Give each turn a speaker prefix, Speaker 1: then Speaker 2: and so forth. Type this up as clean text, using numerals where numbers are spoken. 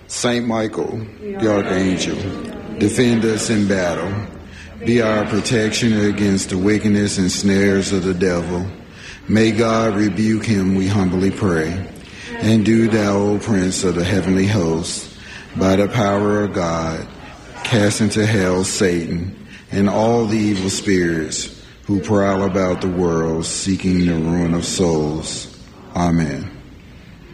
Speaker 1: Saint Michael, the Archangel, defend us in battle. Be our protection against the wickedness and snares of the devil. May God rebuke him, we humbly pray. And do thou, O Prince of the heavenly host, by the power of God, cast into hell Satan and all the evil spirits who prowl about the world seeking the ruin of souls. Amen.